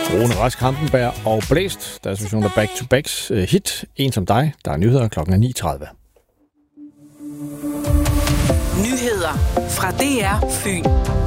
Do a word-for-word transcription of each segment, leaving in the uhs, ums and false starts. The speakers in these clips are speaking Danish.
Rune Rask Hampenberg og Blæst, deres version af Back to Backs hit, En som dig. Der er nyheder klokken er ni tredive. Nyheder fra D R Fyn.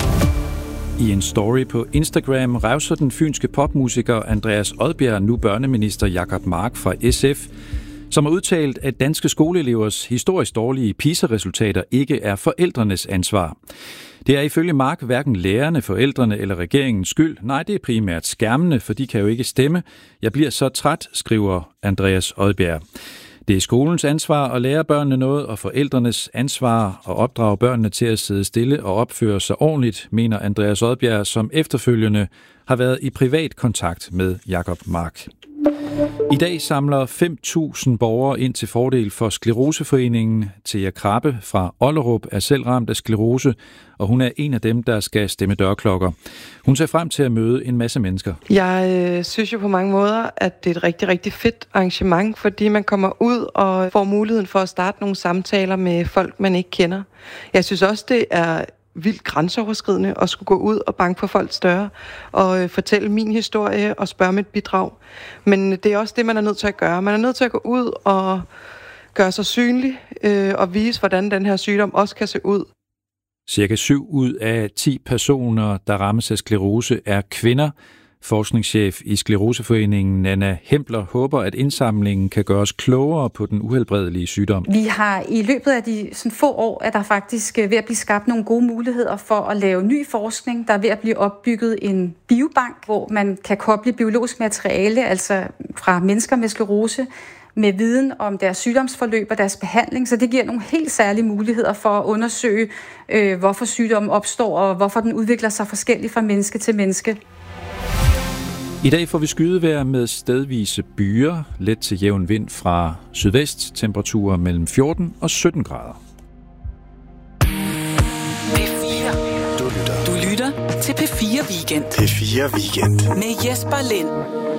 I en story på Instagram revser den fynske popmusiker Andreas Odbjerg nu børneminister Jacob Mark fra S F, som har udtalt, at danske skoleelevers historisk dårlige PISA-resultater ikke er forældrenes ansvar. Det er ifølge Mark hverken lærerne, forældrene eller regeringens skyld. Nej, det er primært skærmene, for de kan jo ikke stemme. Jeg bliver så træt, skriver Andreas Odbjerg. Det er skolens ansvar at lære børnene noget, og forældrenes ansvar at opdrage børnene til at sidde stille og opføre sig ordentligt, mener Andreas Odbjerg, som efterfølgende har været i privat kontakt med Jacob Mark. I dag samler fem tusind borgere ind til fordel for Skleroseforeningen. Thea Krabbe fra Ollerup er selv ramt af sklerose, og hun er en af dem, der skal stemme dørklokker. Hun ser frem til at møde en masse mennesker. Jeg øh, synes jo på mange måder, at det er et rigtig, rigtig fedt arrangement, fordi man kommer ud og får muligheden for at starte nogle samtaler med folk, man ikke kender. Jeg synes også, det er vildt grænseoverskridende at skulle gå ud og banke på folks døre og øh, fortælle min historie og spørge mit bidrag. Men det er også det, man er nødt til at gøre. Man er nødt til at gå ud og gøre sig synlig øh, og vise, hvordan den her sygdom også kan se ud. Cirka syv ud af ti personer, der rammes af sklerose, er kvinder. Forskningschef i Skleroseforeningen, Nanna Hempler, håber, at indsamlingen kan gøre os klogere på den uhelbredelige sygdom. Vi har i løbet af de sådan få år, at der faktisk ved at blive skabt nogle gode muligheder for at lave ny forskning. Der er ved at blive opbygget en biobank, hvor man kan koble biologisk materiale, altså fra mennesker med sklerose, med viden om deres sygdomsforløb og deres behandling, så det giver nogle helt særlige muligheder for at undersøge, øh, hvorfor sygdommen opstår og hvorfor den udvikler sig forskelligt fra menneske til menneske. I dag får vi skydevejr med stedvise byer, let til jævn vind fra sydvest, temperaturer mellem fjorten og sytten grader. P fire. Du lytter. Du lytter til P fire Weekend. P fire Weekend. Med Jesper Lind.